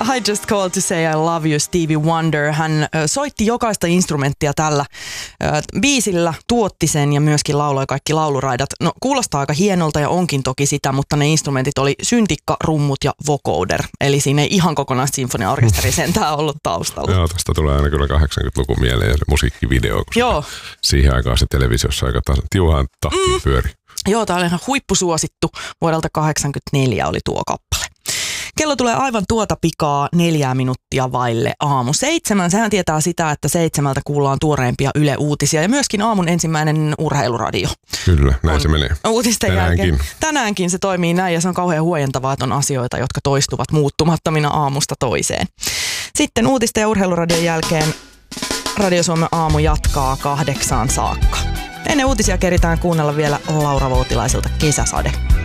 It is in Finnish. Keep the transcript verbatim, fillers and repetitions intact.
I Just Called to Say I Love You, Stevie Wonder. Hän soitti jokaista instrumenttia tällä biisillä, tuotti sen ja myöskin lauloi kaikki lauluraidat. No kuulostaa aika hienolta ja onkin toki sitä, mutta ne instrumentit oli syntikka, rummut ja vocoder. Eli siinä ei ihan kokonaan sinfoniaorkesteri sentään ollut taustalla. Joo, tästä tulee aina kyllä kahdeksankymmentäluku mieleen ja se musiikkivideo, kun Joo. siihen aikaan se televisiossa aika tiuhaan tahtiin mm. pyöri. Joo, tämä oli ihan huippusuosittu. Vuodelta kahdeksankymmentäneljä oli tuo kappale. Kello tulee aivan tuota pikaa neljää minuuttia vaille aamu seitsemän. Sehän tietää sitä, että seitsemältä kuullaan tuoreimpia Yle Uutisia ja myöskin aamun ensimmäinen urheiluradio. Kyllä, näin on se menee. Uutisten Tänäänkin. jälkeen. Tänäänkin se toimii näin ja se on kauhean huojentavaa, että on asioita, jotka toistuvat muuttumattomina aamusta toiseen. Sitten uutisten ja urheiluradion jälkeen Radio Suomen aamu jatkaa kahdeksaan saakka. Ennen uutisia keritään kuunnella vielä Laura Voutilaiselta Kesäsade.